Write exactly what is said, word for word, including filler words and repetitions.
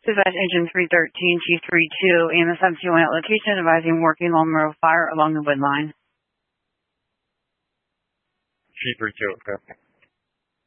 Dispatch Engine three thirteen, Chief three two, E M S seven two one at location, advising working lawnmower fire along the wood line. Chief three two, okay.